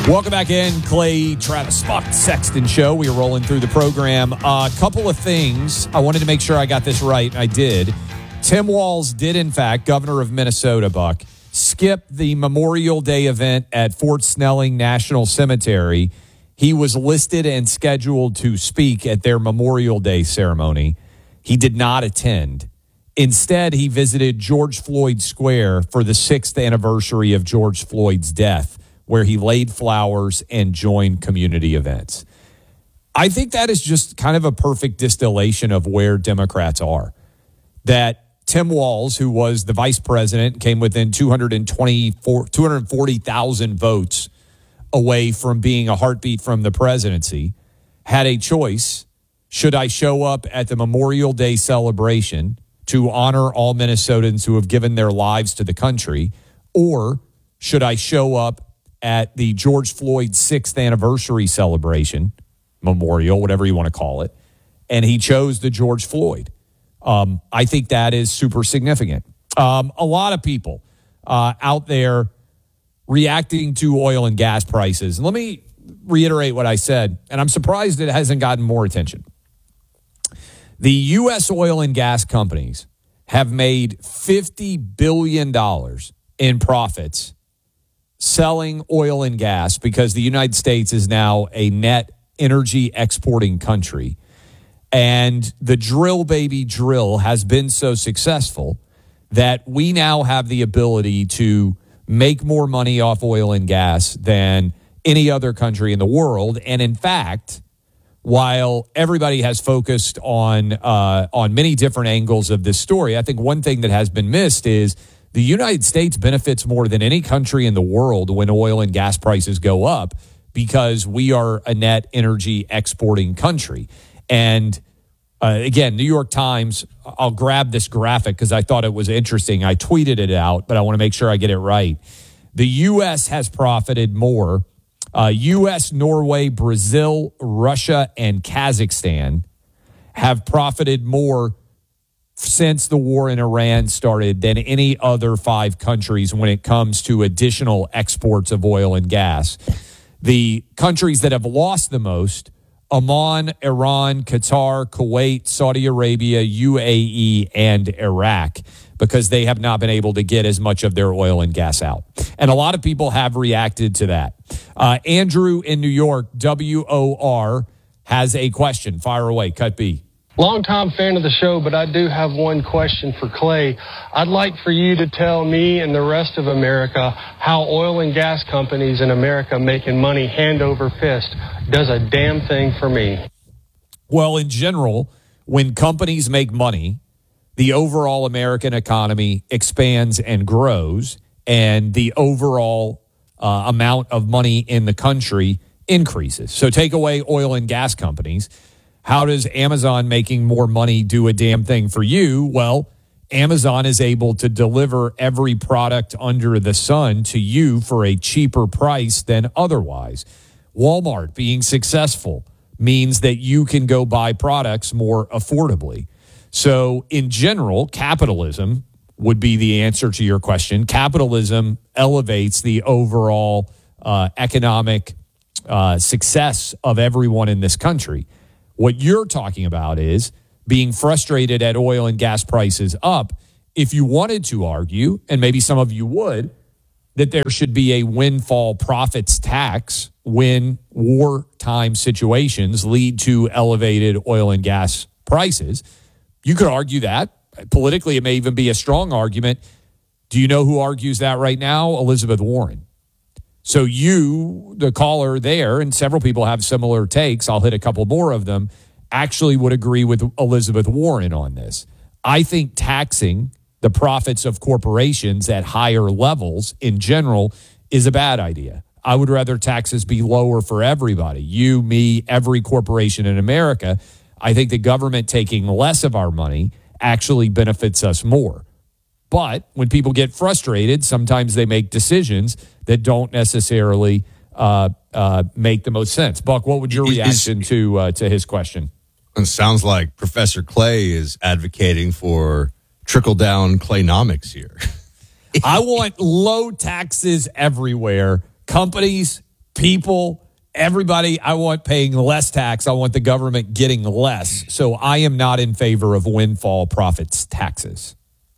Welcome back in, Clay Travis Buck Sexton Show. We are rolling through the program. A couple of things. I wanted to make sure I got this right, and I did. Tim Walz did, in fact, governor of Minnesota, Buck, skip the Memorial Day event at Fort Snelling National Cemetery. He was listed and scheduled to speak at their Memorial Day ceremony. He did not attend. Instead, he visited George Floyd Square for the 6th anniversary of George Floyd's death, where he laid flowers and joined community events. I think that is just kind of a perfect distillation of where Democrats are. That Tim Walz, who was the vice president, came within 240,000 votes away from being a heartbeat from the presidency, had a choice. Should I show up at the Memorial Day celebration to honor all Minnesotans who have given their lives to the country, or should I show up at the George Floyd 6th anniversary celebration, memorial, whatever you want to call it, and he chose the George Floyd. I think that is super significant. A lot of people out there reacting to oil and gas prices. And let me reiterate what I said, and I'm surprised it hasn't gotten more attention. The U.S. oil and gas companies have made $50 billion in profits selling oil and gas because the United States is now a net energy exporting country. And the drill baby drill has been so successful that we now have the ability to make more money off oil and gas than any other country in the world. And in fact, while everybody has focused on many different angles of this story, I think one thing that has been missed is the United States benefits more than any country in the world when oil and gas prices go up because we are a net energy exporting country. And again, New York Times, I'll grab this graphic because I thought it was interesting. I tweeted it out, but I want to make sure I get it right. The U.S. has profited more. U.S., Norway, Brazil, Russia, and Kazakhstan have profited more since the war in Iran started than any other 5 countries when it comes to additional exports of oil and gas. The countries that have lost the most, Oman, Iran, Qatar, Kuwait, Saudi Arabia, UAE, and Iraq, because they have not been able to get as much of their oil and gas out. And a lot of people have reacted to that. Andrew in New York, WOR, has a question. Fire away, Cut B. Longtime fan of the show, but I do have one question for Clay. I'd like for you to tell me and the rest of America how oil and gas companies in America making money hand over fist does a damn thing for me. Well, in general, when companies make money, the overall American economy expands and grows, and the overall amount of money in the country increases. So take away oil and gas companies. How does Amazon making more money do a damn thing for you? Well, Amazon is able to deliver every product under the sun to you for a cheaper price than otherwise. Walmart being successful means that you can go buy products more affordably. So in general, capitalism would be the answer to your question. Capitalism elevates the overall economic success of everyone in this country. What you're talking about is being frustrated at oil and gas prices up. If you wanted to argue, and maybe some of you would, that there should be a windfall profits tax when wartime situations lead to elevated oil and gas prices, you could argue that. Politically, it may even be a strong argument. Do you know who argues that right now? Elizabeth Warren. So you, the caller there, and several people have similar takes, I'll hit a couple more of them, actually would agree with Elizabeth Warren on this. I think taxing the profits of corporations at higher levels in general is a bad idea. I would rather taxes be lower for everybody. You, me, every corporation in America. I think the government taking less of our money actually benefits us more. But when people get frustrated, sometimes they make decisions that don't necessarily make the most sense. Buck, what would your reaction to his question? It sounds like Professor Clay is advocating for trickle-down Claynomics here. I want low taxes everywhere. Companies people, everybody, I want paying less tax. I want the government getting less. So I am not in favor of windfall profits taxes.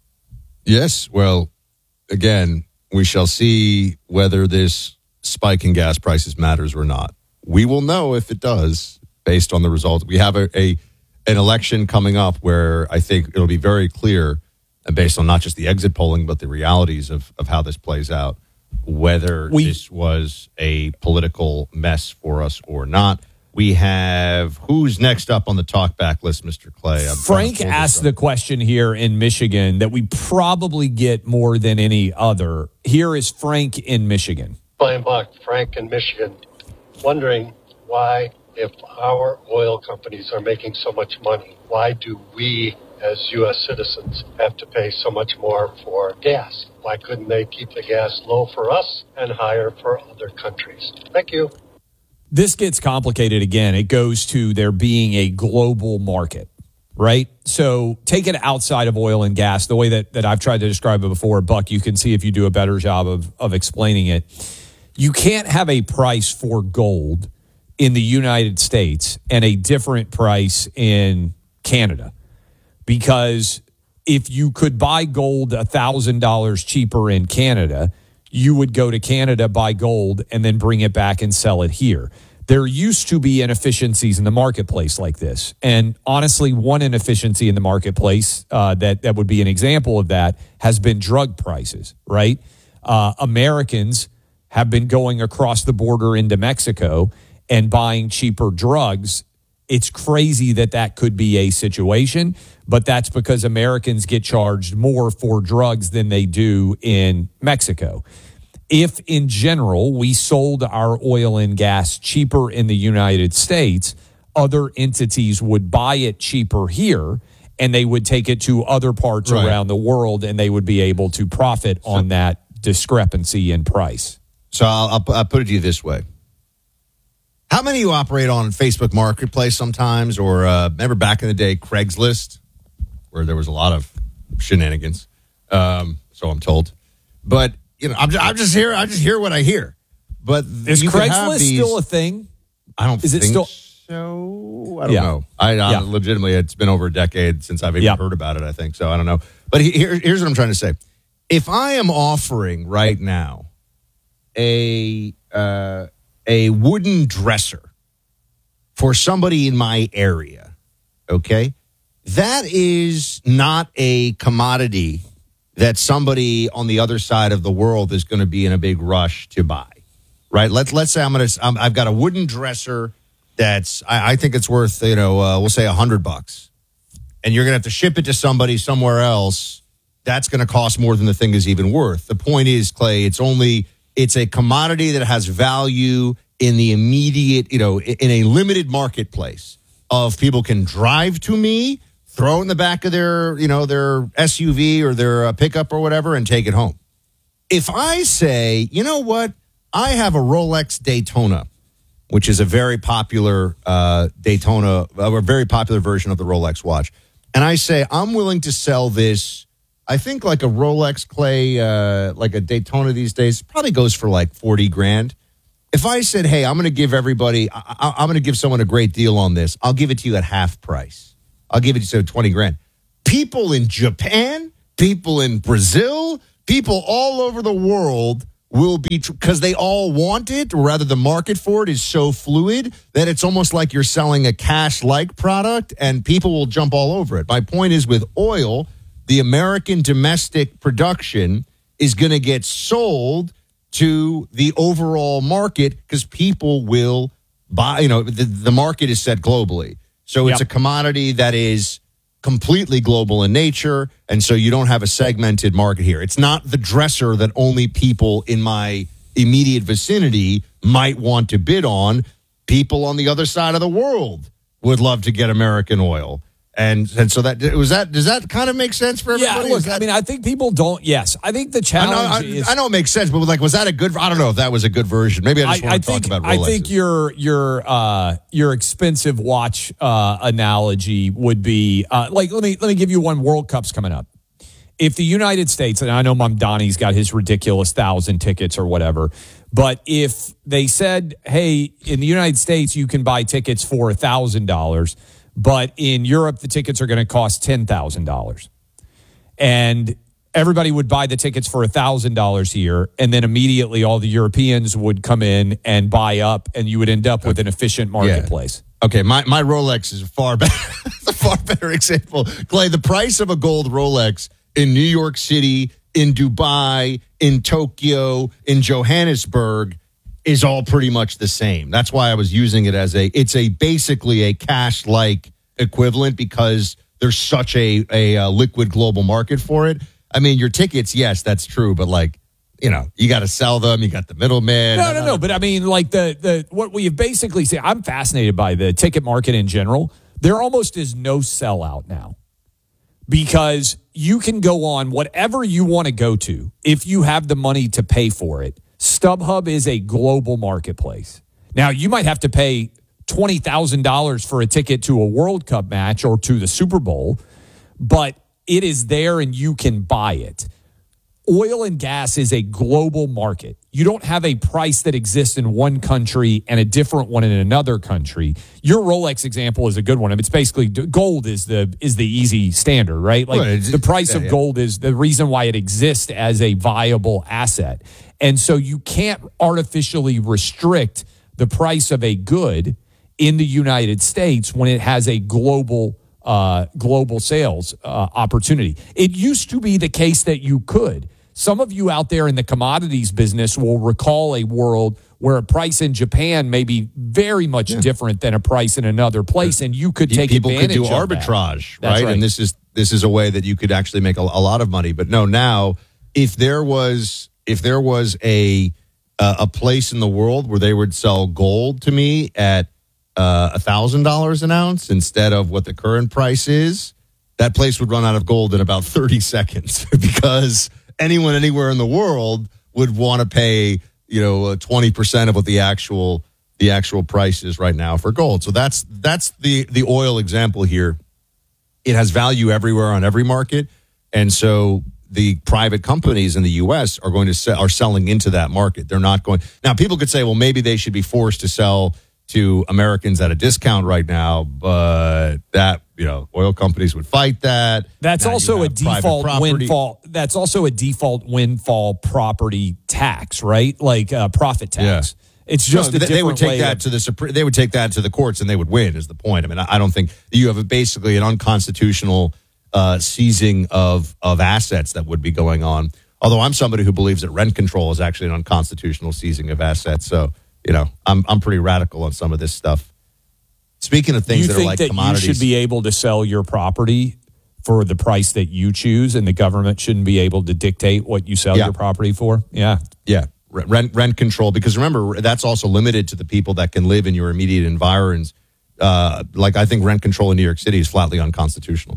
Yes. Well, again, we shall see whether this spike in gas prices matters or not. We will know if it does based on the results. We have an election coming up where I think it'll be very clear, and based on not just the exit polling, but the realities of how this plays out, whether this was a political mess for us or not. We have, who's next up on the talkback list, Mr. Clay? Frank asked the question here in Michigan that we probably get more than any other. Here is Frank in Michigan. Brian Buck, Frank in Michigan, wondering why, if our oil companies are making so much money, why do we as U.S. citizens have to pay so much more for gas? Why couldn't they keep the gas low for us and higher for other countries? Thank you. This gets complicated again. It goes to there being a global market, right? So take it outside of oil and gas, the way that I've tried to describe it before. Buck, you can see if you do a better job of explaining it. You can't have a price for gold in the United States and a different price in Canada, because if you could buy gold $1,000 cheaper in Canada, you would go to Canada, buy gold, and then bring it back and sell it here. There used to be inefficiencies in the marketplace like this. And honestly, one inefficiency in the marketplace that would be an example of that has been drug prices, right? Americans have been going across the border into Mexico and buying cheaper drugs. It's crazy that could be a situation, but that's because Americans get charged more for drugs than they do in Mexico. If in general we sold our oil and gas cheaper in the United States, other entities would buy it cheaper here and they would take it to other parts around the world and they would be able to profit on that discrepancy in price. So I'll put it to you this way. How many of you operate on Facebook Marketplace sometimes, or remember back in the day, Craigslist, where there was a lot of shenanigans? So I'm told. But you know, I'm just hear what I hear. But is Craigslist still a thing? I don't think so. I don't know. I legitimately, it's been over a decade since I've even heard about it. I think so. I don't know. But here's what I'm trying to say. If I am offering right now a wooden dresser for somebody in my area, okay, that is not a commodity that somebody on the other side of the world is going to be in a big rush to buy, right? Let's say I've got a wooden dresser that's I think it's worth we'll say $100, and you're going to have to ship it to somebody somewhere else. That's going to cost more than the thing is even worth. The point is, Clay, it's a commodity that has value in the immediate, in a limited marketplace of people can drive to me, throw it in the back of their SUV or their pickup or whatever and take it home. If I say, you know what, I have a Rolex Daytona, which is a very popular Daytona, a very popular version of the Rolex watch, and I say I'm willing to sell this, I think like a Rolex, Clay, like a Daytona these days, probably goes for like $40,000. If I said, hey, I'm going to give everybody, I'm going to give someone a great deal on this, I'll give it to you at half price. I'll give it to you $20,000. People in Japan, people in Brazil, people all over the world will be, because they all want it, or rather the market for it is so fluid that it's almost like you're selling a cash-like product and people will jump all over it. My point is with oil, the American domestic production is going to get sold to the overall market because people will buy, the market is set globally. So it's a commodity that is completely global in nature, and so you don't have a segmented market here. It's not the dresser that only people in my immediate vicinity might want to bid on. People on the other side of the world would love to get American oil. And so does that kind of make sense for everybody? Yeah, look, I think people don't. Yes, I think the challenge is. I know it makes sense, but was that a good? I don't know if that was a good version. Maybe I just want to talk about Rolexes. I think your expensive watch analogy would be like let me give you one. World Cup's coming up. If the United States, and I know Mom Donnie's got his ridiculous 1,000 tickets or whatever, But if they said, hey, in the United States, you can buy tickets for $1,000, but in Europe, the tickets are going to cost $10,000. And everybody would buy the tickets for $1,000 here, and then immediately all the Europeans would come in and buy up, and you would end up with an efficient marketplace. Yeah. Okay, my Rolex is a far better example. Clay, the price of a gold Rolex in New York City, in Dubai, in Tokyo, in Johannesburg is all pretty much the same. That's why I was using it as it's basically a cash-like equivalent because there's such a liquid global market for it. I mean, your tickets, yes, that's true, but you got to sell them. You got the middleman. No. But I mean, like what we have basically said, I'm fascinated by the ticket market in general. There almost is no sellout now because you can go on whatever you want to go to if you have the money to pay for it. StubHub is a global marketplace. Now, you might have to pay $20,000 for a ticket to a World Cup match or to the Super Bowl, but it is there and you can buy it. Oil and gas is a global market. You don't have a price that exists in one country and a different one in another country. Your Rolex example is a good one. I mean, it's basically gold is the easy standard, right? Like the price of gold is the reason why it exists as a viable asset. And so you can't artificially restrict the price of a good in the United States when it has a global sales opportunity. It used to be the case that you could. Some of you out there in the commodities business will recall a world where a price in Japan may be very much different than a price in another place, and you could take advantage of People could do arbitrage, that. right? And this is a way that you could actually make a lot of money. But no, now if there was a place in the world where they would sell gold to me at $1,000 an ounce instead of what the current price is, that place would run out of gold in about 30 seconds because anyone anywhere in the world would want to pay 20% of what the actual price is right now for gold. So that's the oil example here. It has value everywhere on every market, and so the private companies in the U.S. are selling into that market. They're not going now. People could say, well, maybe they should be forced to sell to Americans at a discount right now, but that oil companies would fight that. That's also a default windfall. That's also a default windfall property tax, right? Like profit tax. Yeah. It's just they would take that to they would take that to the courts and they would win. Is the point? I mean, I don't think you have basically an unconstitutional seizing of assets that would be going on. Although I'm somebody who believes that rent control is actually an unconstitutional seizing of assets. So I'm pretty radical on some of this stuff. Speaking of things that are like commodities, you should be able to sell your property for the price that you choose, and the government shouldn't be able to dictate what you sell your property for. Yeah. Rent control, because remember, that's also limited to the people that can live in your immediate environs. I think rent control in New York City is flatly unconstitutional.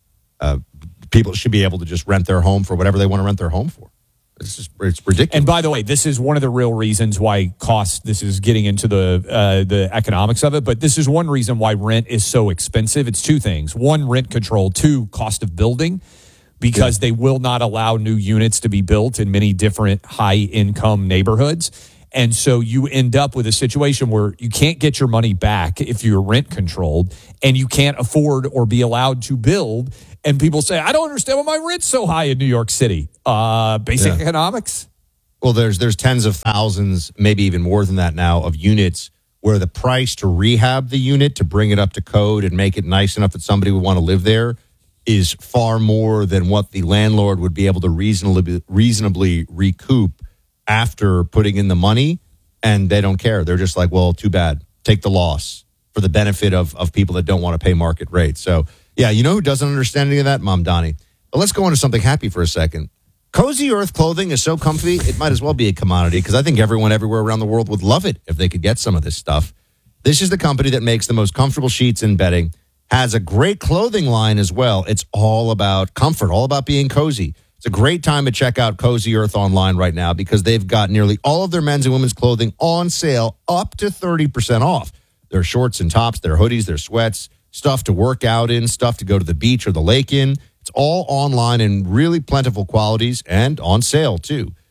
People should be able to just rent their home for whatever they want to rent their home for. It's ridiculous. And by the way, this is one of the real reasons why this is getting into the economics of it, but this is one reason why rent is so expensive. It's two things. One, rent control. Two, cost of building, because they will not allow new units to be built in many different high-income neighborhoods. And so you end up with a situation where you can't get your money back if you're rent controlled, and you can't afford or be allowed to build. And people say, I don't understand why my rent's so high in New York City. Basic economics. Well, there's tens of thousands, maybe even more than that now, of units where the price to rehab the unit, to bring it up to code and make it nice enough that somebody would want to live there, is far more than what the landlord would be able to reasonably recoup after putting in the money. And they don't care. They're just like, well, too bad. Take the loss for the benefit of people that don't want to pay market rates. So, yeah, you know who doesn't understand any of that? Mom Donnie. But let's go on to something happy for a second. Cozy Earth clothing is so comfy, it might as well be a commodity, because I think everyone everywhere around the world would love it if they could get some of this stuff. This is the company that makes the most comfortable sheets and bedding, has a great clothing line as well. It's all about comfort, all about being cozy. It's a great time to check out Cozy Earth online right now because they've got nearly all of their men's and women's clothing on sale, up to 30% off. Their shorts and tops, their hoodies, their sweats, stuff to work out in, stuff to go to the beach or the lake in. It's all online in really plentiful qualities and on sale, too.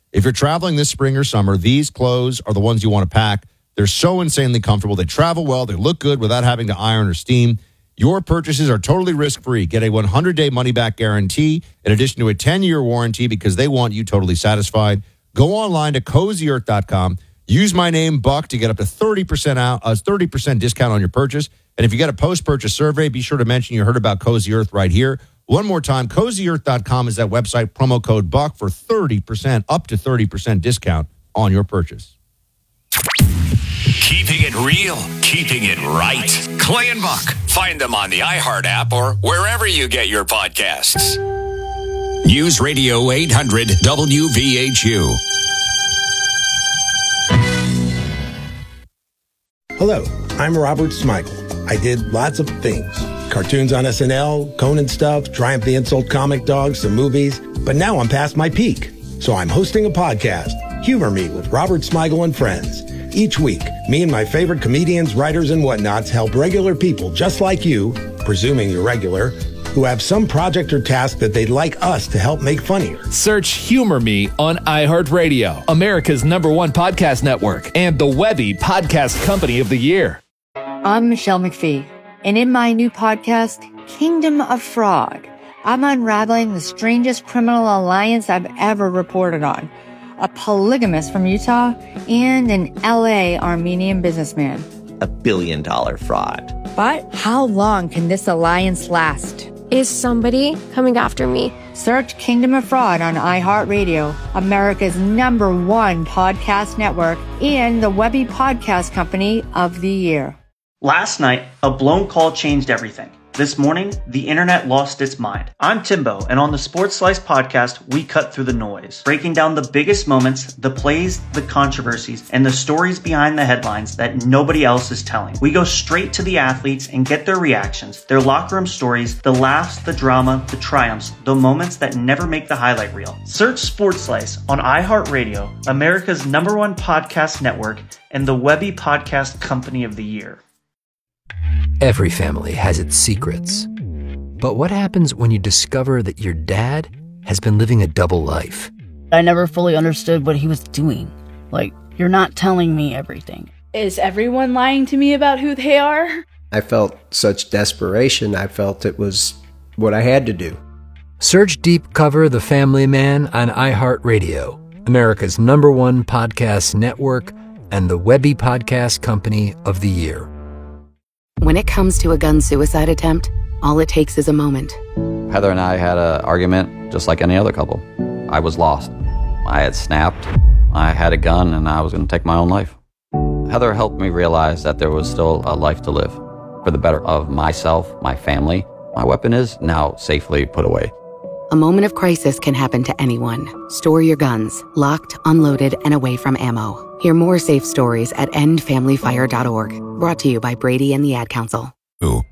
If you're traveling this spring or summer, these clothes are the ones you want to pack. They're so insanely comfortable. They travel well. They look good without having to iron or steam. Your purchases are totally risk-free. Get a 100-day money-back guarantee in addition to a 10-year warranty because they want you totally satisfied. Go online to CozyEarth.com. Use my name, Buck, to get up to 30% discount on your purchase. And if you get a post-purchase survey, be sure to mention you heard about Cozy Earth right here. One more time, CozyEarth.com is that website, promo code Buck for 30%, up to 30% discount on your purchase. Keeping it real, keeping it right. Clay and Buck. Find them on the iHeart app or wherever you get your podcasts. News Radio 800 WVHU. Hello, I'm Robert Smigel. I did lots of things. Cartoons on SNL, Conan stuff, Triumph the Insult Comic Dog, some movies. But now I'm past my peak. So I'm hosting a podcast, Humor Me with Robert Smigel and Friends. Each week, me and my favorite comedians, writers, and whatnots help regular people just like you, presuming you're regular, who have some project or task that they'd like us to help make funnier. Search Humor Me on iHeartRadio, America's #1 podcast network, and the Webby Podcast Company of the Year. I'm Michelle McPhee, and in my new podcast, Kingdom of Fraud, I'm unraveling the strangest criminal alliance I've ever reported on. A polygamist from Utah, and an LA Armenian businessman. $1 billion fraud. But how long can this alliance last? Is somebody coming after me? Search Kingdom of Fraud on iHeartRadio, America's #1 podcast network, and the Webby Podcast Company of the Year. Last night, a blown call changed everything. This morning, the internet lost its mind. I'm Timbo, and on the Sports Slice podcast, we cut through the noise, breaking down the biggest moments, the plays, the controversies, and the stories behind the headlines that nobody else is telling. We go straight to the athletes and get their reactions, their locker room stories, the laughs, the drama, the triumphs, the moments that never make the highlight reel. Search Sports Slice on iHeartRadio, America's #1 podcast network, and the Webby Podcast Company of the Year. Every family has its secrets. But what happens when you discover that your dad has been living a double life? I never fully understood what he was doing. Like, you're not telling me everything. Is everyone lying to me about who they are? I felt such desperation. I felt it was what I had to do. Search Deep Cover The Family Man on iHeartRadio, America's #1 podcast network, and the Webby Podcast Company of the Year. When it comes to a gun suicide attempt, all it takes is a moment. Heather and I had an argument just like any other couple. I was lost. I had snapped. I had a gun and I was going to take my own life. Heather helped me realize that there was still a life to live for the better of myself, my family. My weapon is now safely put away. A moment of crisis can happen to anyone. Store your guns, locked, unloaded, and away from ammo. Hear more safe stories at endfamilyfire.org. Brought to you by Brady and the Ad Council.